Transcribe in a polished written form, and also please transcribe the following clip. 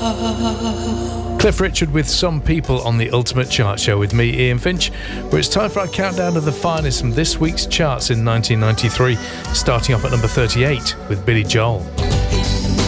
Cliff Richard with Some People on the Ultimate Chart Show with me, Ian Finch, where it's time for our countdown of the finest from this week's charts in 1993, starting off at number 38 with Billy Joel.